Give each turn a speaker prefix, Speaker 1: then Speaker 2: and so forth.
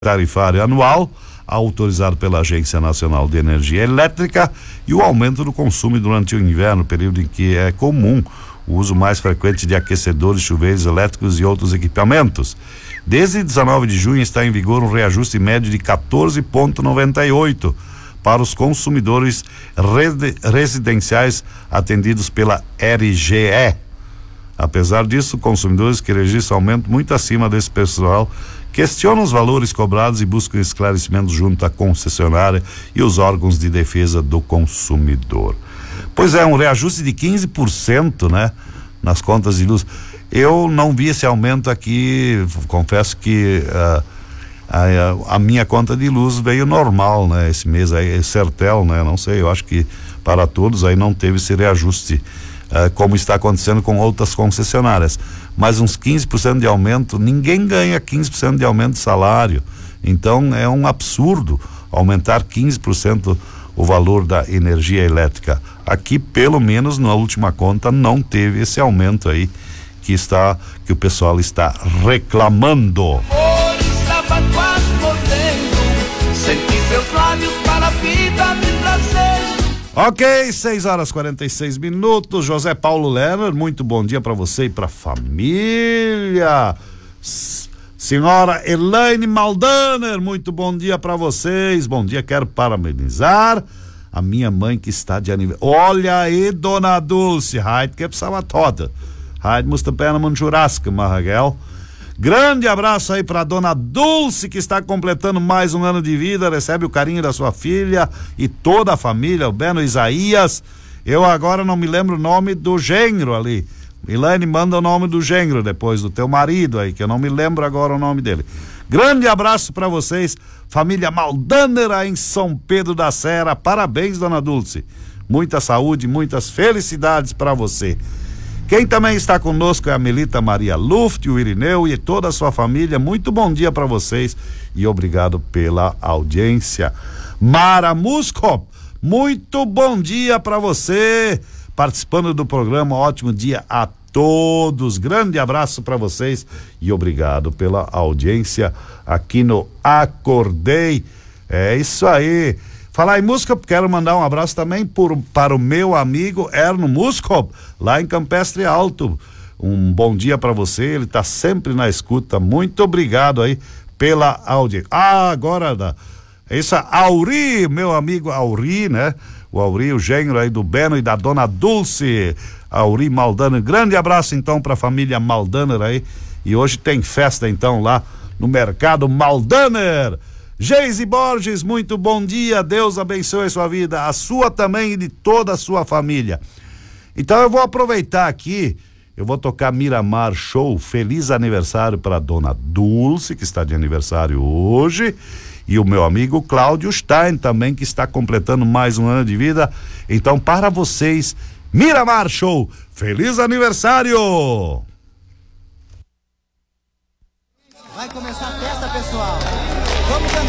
Speaker 1: tarifário anual autorizado pela Agência Nacional de Energia Elétrica e o aumento do consumo durante o inverno, período em que é comum o uso mais frequente de aquecedores, chuveiros elétricos e outros equipamentos. Desde 19 de junho está em vigor um reajuste médio de 14,98 para os consumidores residenciais atendidos pela RGE. Apesar disso, consumidores que registram aumento muito acima desse pessoal questionam os valores cobrados e buscam esclarecimentos junto à concessionária e os órgãos de defesa do consumidor. Pois é, um reajuste de 15%, né? Nas contas de luz. Eu não vi esse aumento aqui, confesso que a minha conta de luz veio normal, né? Esse mês aí, Sertel, né? Não sei, eu acho que para todos aí não teve esse reajuste, como está acontecendo com outras concessionárias. Mas uns 15% de aumento, ninguém ganha 15% de aumento de salário. Então é um absurdo aumentar 15% o valor da energia elétrica. Aqui, pelo menos na última conta, não teve esse aumento aí que o pessoal está reclamando.
Speaker 2: Estava quase mordendo, senti seus lábios para a vida me trazer.
Speaker 1: Ok, 6h46. José Paulo Lerner, muito bom dia para você e para família. Senhora Elaine Maldaner, muito bom dia para vocês. Bom dia, quero parabenizar a minha mãe que está de aniversário. Olha aí, dona Dulce, Heid que precisava toda. Heid musta pena man churrasco, Marraguel. Grande abraço aí pra dona Dulce, que está completando mais um ano de vida, recebe o carinho da sua filha e toda a família, o Beno Isaías. Eu agora não me lembro o nome do genro ali. Milane, manda o nome do genro depois, do teu marido aí, que eu não me lembro agora o nome dele. Grande abraço pra vocês, família Maldaner aí em São Pedro da Serra. Parabéns, dona Dulce. Muita saúde, muitas felicidades pra você. Quem também está conosco é a Melita Maria Luft, o Irineu e toda a sua família. Muito bom dia para vocês e obrigado pela audiência. Mara Muskop, muito bom dia para você, participando do programa. Ótimo dia a todos. Grande abraço para vocês e obrigado pela audiência aqui no Acordei. É isso aí. Falar em música, quero mandar um abraço também para o meu amigo Erno Muskop, lá em Campestre Alto. Um bom dia para você, ele está sempre na escuta. Muito obrigado aí pela audiência. Agora, essa Auri, meu amigo Auri, né? O Auri, o genro aí do Beno e da dona Dulce, Auri Maldaner. Grande abraço então para a família Maldaner aí. E hoje tem festa então lá no Mercado Maldaner. Geise Borges, muito bom dia, Deus abençoe a sua vida, a sua também e de toda a sua família. Então eu vou aproveitar aqui, eu vou tocar Miramar Show, feliz aniversário para a dona Dulce, que está de aniversário hoje, e o meu amigo Cláudio Stein também, que está completando mais um ano de vida. Então para vocês, Miramar Show, feliz aniversário!
Speaker 3: Vai começar a festa, pessoal. Vamos cantar.